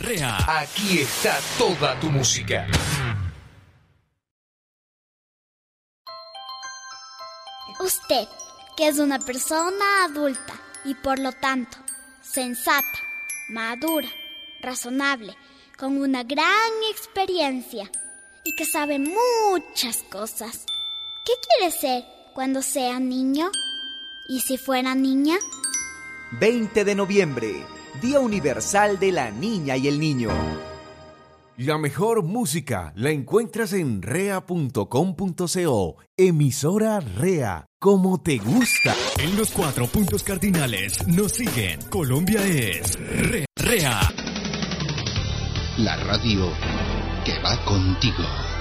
Rea. Aquí está toda tu música. Usted, que es una persona adulta y por lo tanto sensata, madura, razonable, con una gran experiencia y que sabe muchas cosas. ¿Qué quiere ser cuando sea niño? ¿Y si fuera niña? 20 de noviembre, Día Universal de la Niña y el Niño. La mejor música la encuentras en rea.com.co. Emisora Rea, como te gusta. En los 4 puntos cardinales nos siguen. Colombia es Rea. La radio que va contigo.